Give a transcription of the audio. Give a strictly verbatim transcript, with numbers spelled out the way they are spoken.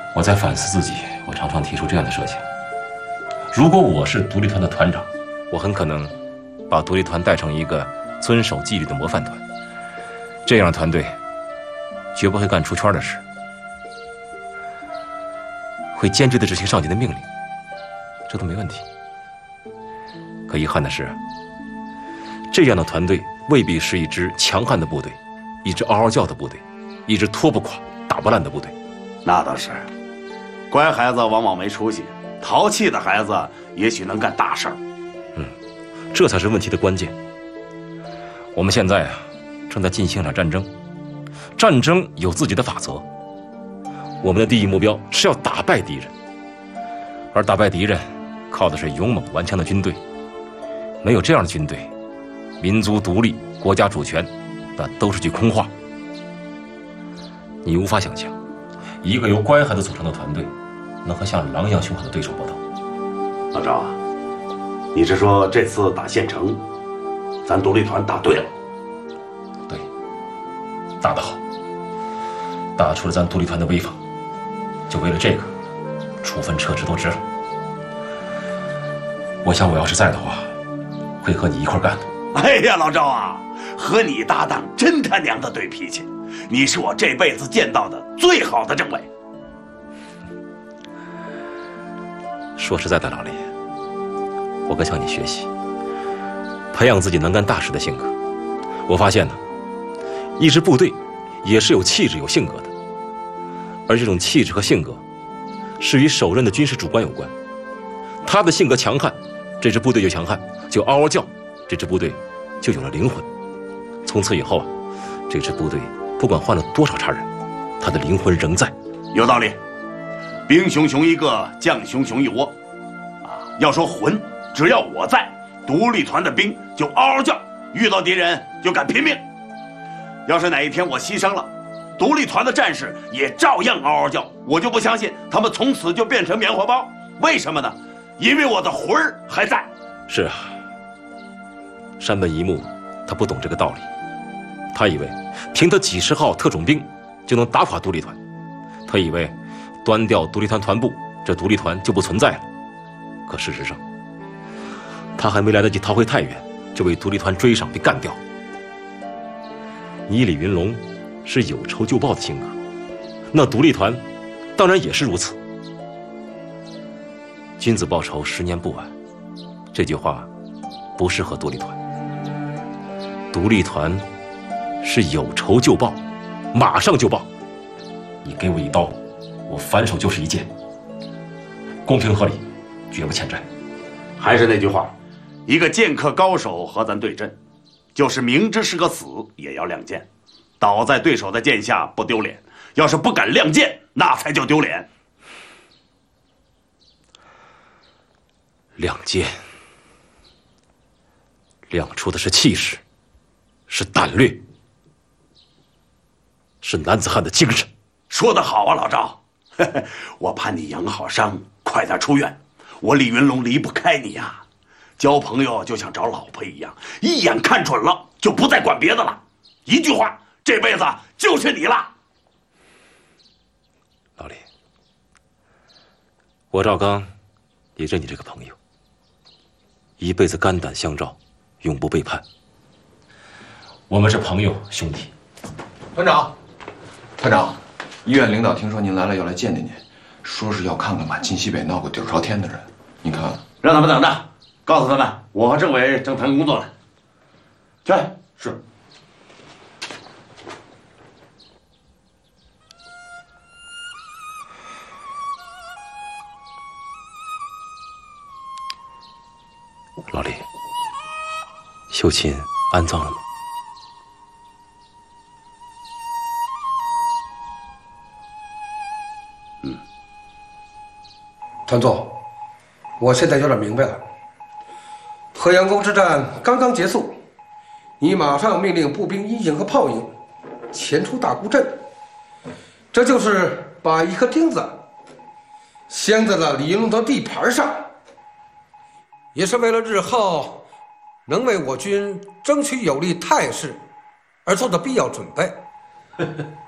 我在反思自己，我常常提出这样的设想：如果我是独立团的团长，我很可能把独立团带成一个遵守纪律的模范团。这样的团队绝不会干出圈的事，会坚决地执行上级的命令，这都没问题。可遗憾的是，这样的团队未必是一支强悍的部队，一支嗷嗷叫的部队，一支拖不垮、打不烂的部队。 那倒是，乖孩子往往没出息，淘气的孩子也许能干大事儿。 嗯，这才是问题的关键。我们现在啊，正在进行一场战争，战争有自己的法则。我们的第一目标是要打败敌人，而打败敌人靠的是勇猛顽强的军队。没有这样的军队，民族独立、国家主权，那都是句空话。你无法想象，一个由乖孩子组成的团队，能和像狼一样凶悍的对手搏斗。 老赵啊，你是说这次打县城，咱独立团打对了？ 对，打得好，打出了咱独立团的威风。就为了这个，处分撤职都值了。我想我要是在的话，会和你一块干的。 哎呀，老赵啊，和你搭档真他娘的对脾气，你是我这辈子见到的最好的政委。 说实在的，老李，我该向你学习，培养自己能干大事的性格。我发现呢，一支部队也是有气质、有性格的，而这种气质和性格，是与首任的军事主官有关。他的性格强悍，这支部队就强悍，就嗷嗷叫，这支部队就有了灵魂。从此以后啊，这支部队不管换了多少茬人，他的灵魂仍在。 有道理，兵熊熊一个，将熊熊一窝。啊，要说混，只要我在，独立团的兵就嗷嗷叫，遇到敌人就敢拼命。要是哪一天我牺牲了，独立团的战士也照样嗷嗷叫，我就不相信他们从此就变成棉花包。为什么呢？因为我的魂儿还在。 是啊，山本一木他不懂这个道理，他以为凭他几十号特种兵就能打垮独立团，他以为端掉独立团团部，这独立团就不存在了。可事实上，他还没来得及逃回太原，就被独立团追上被干掉。你李云龙是有仇就报的性格，那独立团当然也是如此。君子报仇，十年不晚。这句话不适合独立团。独立团是有仇就报，马上就报。你给我一刀，我反手就是一剑，公平合理，绝不欠债。 还是那句话，一个剑客高手和咱对阵，就是明知是个死也要亮剑，倒在对手的剑下不丢脸，要是不敢亮剑，那才叫丢脸。 亮剑，亮出的是气势，是胆略，是男子汉的精神。 说得好啊，老赵，我盼你养好伤，快点出院。我李云龙离不开你呀，交朋友就像找老婆一样，一眼看准了就不再管别的了。一句话，这辈子就是你了。 老李，我赵刚也认你这个朋友，一辈子肝胆相照，永不背叛。我们是朋友兄弟。 团长，团长，医院领导听说您来了，要来见见您，说是要看看满清西北闹个底儿朝天的人。您看， 让他们等着，告诉他们我和政委正谈工作呢。去。是。 老李，秀琴安葬了吗？ 嗯。 团总，我现在有点明白了。河阳沟之战刚刚结束，你马上命令步兵阴影和炮营前出大沽镇，这就是把一颗钉子镶在了李云龙的地盘上。也是为了日后能为我军争取有利态势而做的必要准备。